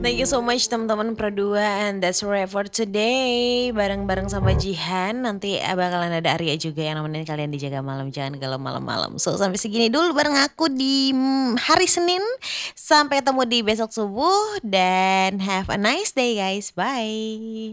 Thank you so much teman-teman Pro 2 and that's right for today. Bareng-bareng sama Jihan, nanti bakalan ada Arya juga yang nemenin kalian di Jaga Malam, jangan galau malam-malam. So sampai segini dulu bareng aku di hari Senin. Sampai ketemu di besok subuh dan have a nice day guys. Bye.